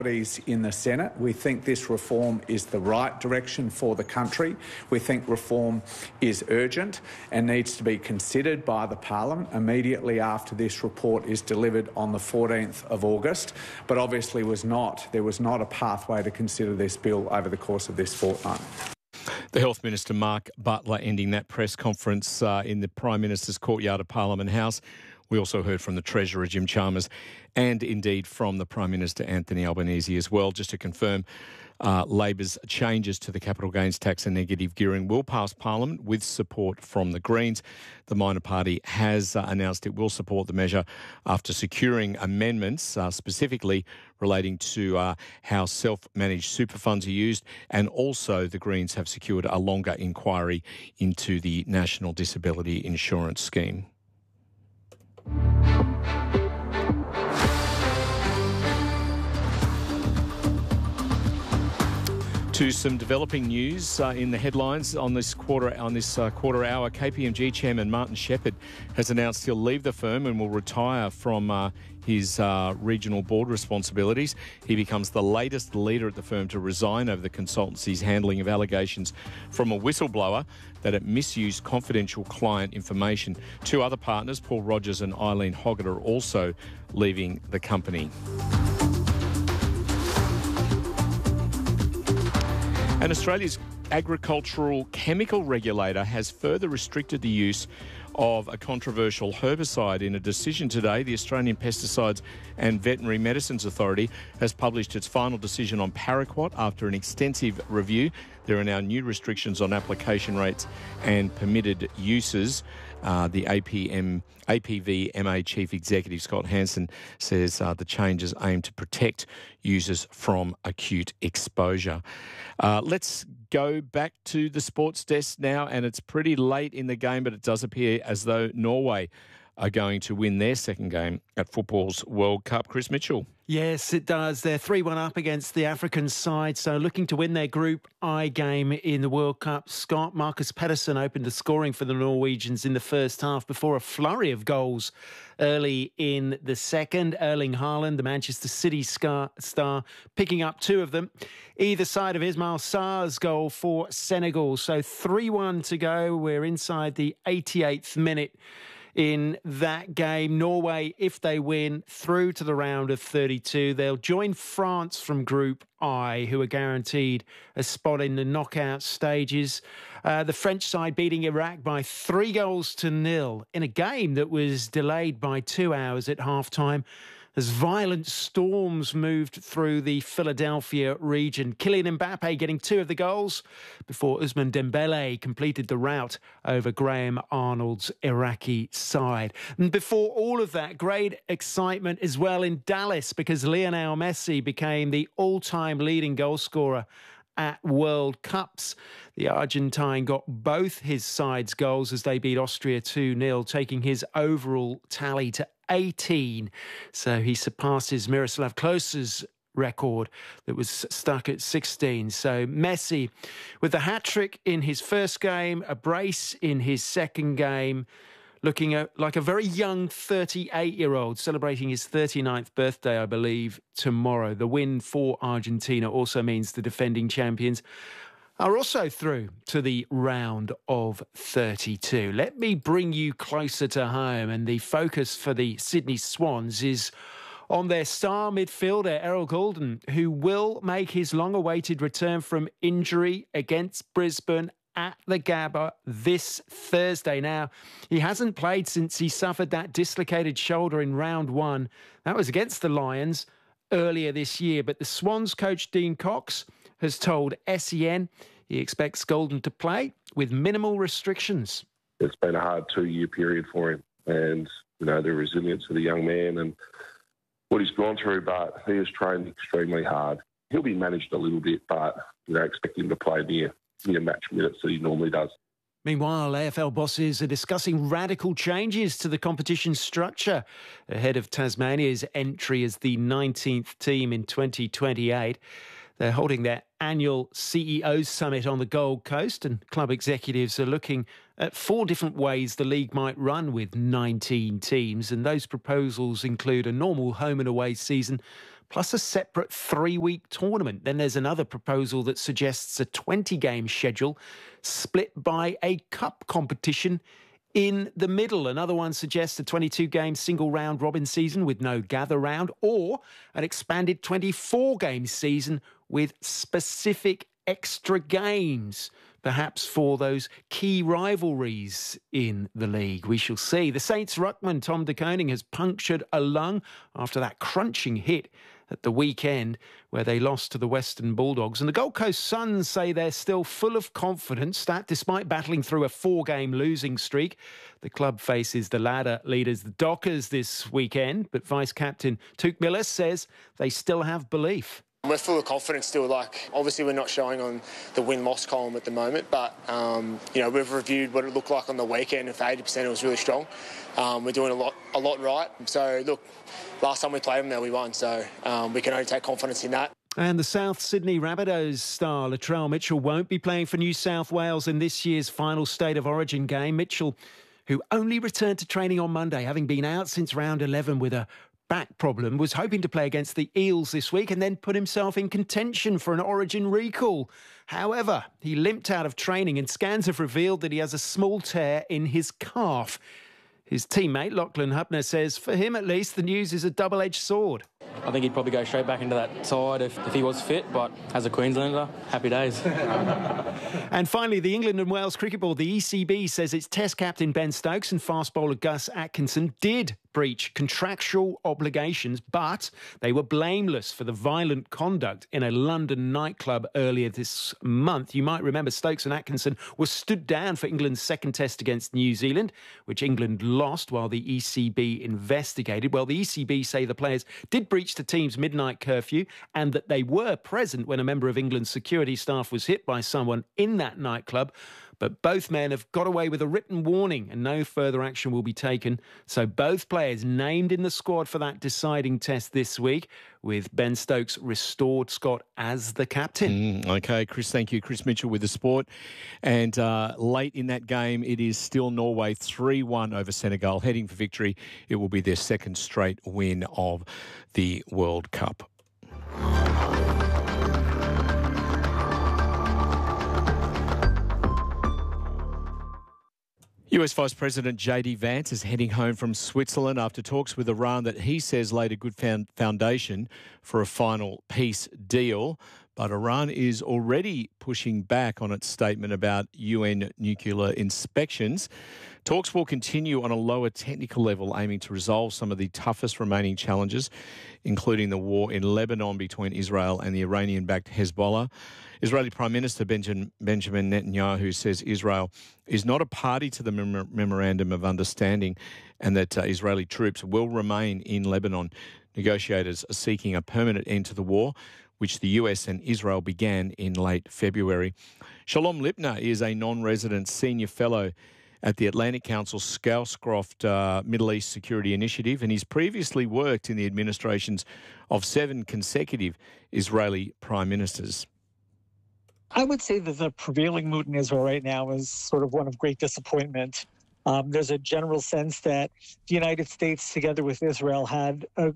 in the Senate. We think this reform is the right direction for the country. We think reform is urgent and needs to be considered by the Parliament immediately after this report is delivered on the 14th of August, but obviously there was not a pathway to consider this bill over the course of this fortnight. The Health Minister, Mark Butler, ending that press conference in the Prime Minister's courtyard of Parliament House. We also heard from the Treasurer, Jim Chalmers, and indeed from the Prime Minister, Anthony Albanese, as well. Just to confirm, Labor's changes to the capital gains tax and negative gearing will pass Parliament with support from the Greens. The minor party has announced it will support the measure after securing amendments, specifically relating to how self-managed super funds are used, and also the Greens have secured a longer inquiry into the National Disability Insurance Scheme. To some developing news in the headlines on this quarter hour. KPMG chairman Martin Shepherd has announced he'll leave the firm and will retire from his regional board responsibilities. He becomes the latest leader at the firm to resign over the consultancy's handling of allegations from a whistleblower that it misused confidential client information. Two other partners, Paul Rogers and Eileen Hoggett, are also leaving the company. And Australia's agricultural chemical regulator has further restricted the use of a controversial herbicide. In a decision today, the Australian Pesticides and Veterinary Medicines Authority has published its final decision on paraquat after an extensive review. There are now new restrictions on application rates and permitted uses. The APVMA Chief Executive Scott Hansen says the changes aim to protect users from acute exposure. Let's go back to the sports desk now, and it's pretty late in the game, but it does appear as though Norway are going to win their second game at football's World Cup. Chris Mitchell. Yes, it does. They're 3-1 up against the African side, so looking to win their Group I game in the World Cup. Scott, Marcus Pedersen opened the scoring for the Norwegians in the first half before a flurry of goals early in the second. Erling Haaland, the Manchester City star, picking up two of them. Either side of Ismail Sarr's goal for Senegal. So 3-1 to go. We're inside the 88th minute in that game. Norway, if they win, through to the round of 32. They'll join France from Group I, who are guaranteed a spot in the knockout stages. The French side beating Iraq by 3-0 in a game that was delayed by 2 hours at half-time, as violent storms moved through the Philadelphia region. Kylian Mbappe getting two of the goals before Ousmane Dembele completed the rout over Graham Arnold's Iraqi side. And before all of that, great excitement as well in Dallas, because Lionel Messi became the all-time leading goal scorer at World Cups. The Argentine got both his side's goals as they beat Austria 2-0, taking his overall tally to 18. So he surpasses Miroslav Klose's record that was stuck at 16. So Messi with the hat-trick in his first game, a brace in his second game, looking like a very young 38-year-old, celebrating his 39th birthday, I believe, tomorrow. The win for Argentina also means the defending champions are also through to the round of 32. Let me bring you closer to home, and the focus for the Sydney Swans is on their star midfielder, Errol Goulden, who will make his long-awaited return from injury against Brisbane at the Gabba this Thursday. Now, he hasn't played since he suffered that dislocated shoulder in round one. That was against the Lions earlier this year, but the Swans coach Dean Cox has told SEN he expects Goulden to play with minimal restrictions. It's been a hard 2-year period for him, and the resilience of the young man and what he's gone through, but he has trained extremely hard. He'll be managed a little bit, but expect him to play near match minutes that he normally does. Meanwhile, AFL bosses are discussing radical changes to the competition structure ahead of Tasmania's entry as the 19th team in 2028. They're holding their annual CEO Summit on the Gold Coast, and club executives are looking at 4 different ways the league might run with 19 teams. And those proposals include a normal home and away season, plus a separate 3-week tournament. Then there's another proposal that suggests a 20-game schedule split by a cup competition in the middle. Another one suggests a 22-game single round robin season with no gather round, or an expanded 24-game season with specific extra games, perhaps for those key rivalries in the league. We shall see. The Saints ruckman Tom De Koning has punctured a lung after that crunching hit at the weekend where they lost to the Western Bulldogs. And the Gold Coast Suns say they're still full of confidence that despite battling through a 4-game losing streak, the club faces the ladder leaders, the Dockers, this weekend. But Vice-Captain Tuke Miller says they still have belief. We're full of confidence still. Obviously we're not showing on the win-loss column at the moment, but, we've reviewed what it looked like on the weekend, and for 80% it was really strong. We're doing a lot right. So, look, last time we played them there, we won, so we can only take confidence in that. And the South Sydney Rabbitohs star Latrell Mitchell won't be playing for New South Wales in this year's final State of Origin game. Mitchell, who only returned to training on Monday, having been out since round 11 with a back problem, was hoping to play against the Eels this week and then put himself in contention for an Origin recall. However, he limped out of training and scans have revealed that he has a small tear in his calf. His teammate, Lachlan Hupner, says for him at least the news is a double-edged sword. I think he'd probably go straight back into that side if he was fit, but as a Queenslander, happy days. And finally, the England and Wales Cricket Board, the ECB, says its Test captain Ben Stokes and fast bowler Gus Atkinson did breach contractual obligations, but they were blameless for the violent conduct in a London nightclub earlier this month. You might remember Stokes and Atkinson were stood down for England's second Test against New Zealand, which England lost while the ECB investigated. Well, the ECB say the players did breach the team's midnight curfew and that they were present when a member of England's security staff was hit by someone in that nightclub. But both men have got away with a written warning and no further action will be taken. So both players named in the squad for that deciding Test this week, with Ben Stokes restored, Scott, as the captain. OK, Chris, thank you. Chris Mitchell with the sport. And late in that game, it is still Norway 3-1 over Senegal. Heading for victory, it will be their second straight win of the World Cup. US Vice President J.D. Vance is heading home from Switzerland after talks with Iran that he says laid a good foundation for a final peace deal. But Iran is already pushing back on its statement about UN nuclear inspections. Talks will continue on a lower technical level, aiming to resolve some of the toughest remaining challenges, including the war in Lebanon between Israel and the Iranian-backed Hezbollah. Israeli Prime Minister Benjamin Netanyahu says Israel is not a party to the Memorandum of Understanding and that Israeli troops will remain in Lebanon. Negotiators are seeking a permanent end to the war, which the US and Israel began in late February. Shalom Lipner is a non-resident senior fellow at the Atlantic Council's Scowcroft Middle East Security Initiative, and he's previously worked in the administrations of 7 consecutive Israeli prime ministers. I would say that the prevailing mood in Israel right now is sort of one of great disappointment. There's a general sense that the United States, together with Israel, had a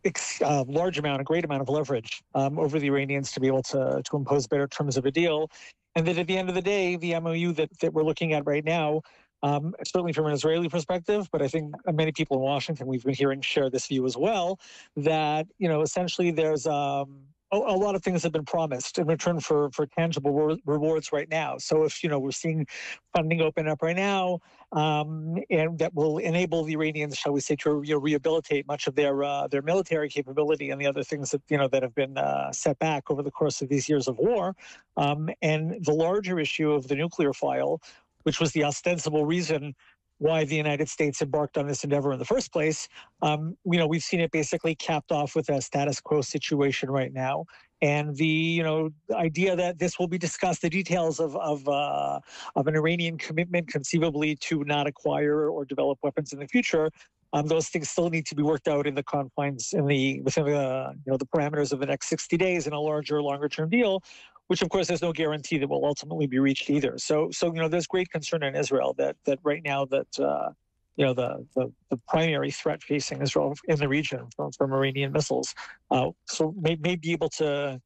great amount of leverage over the Iranians to be able to impose better terms of a deal. And that at the end of the day, the MOU that we're looking at right now, certainly from an Israeli perspective, but I think many people in Washington we've been hearing share this view as well, that, essentially there's a lot of things have been promised in return for tangible rewards right now. So if, we're seeing funding open up right now, and that will enable the Iranians, shall we say, to rehabilitate much of their military capability and the other things that, that have been set back over the course of these years of war. And the larger issue of the nuclear file, which was the ostensible reason why the United States embarked on this endeavor in the first place, we've seen it basically capped off with a status quo situation right now. And the idea that this will be discussed, the details of an Iranian commitment conceivably to not acquire or develop weapons in the future, those things still need to be worked out in the confines, within the parameters of the next 60 days in a larger, longer-term deal, which, of course, there's no guarantee that will ultimately be reached either. So there's great concern in Israel that right now that the primary threat facing Israel in the region from Iranian missiles. So may be able to